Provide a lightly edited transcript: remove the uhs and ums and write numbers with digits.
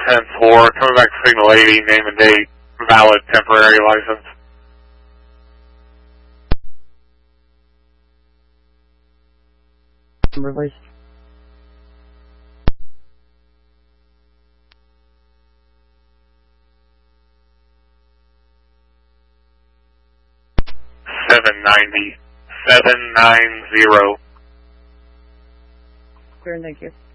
10-4, coming back signal 80, name and date, valid temporary license. Number, please. $790. Clear, thank you.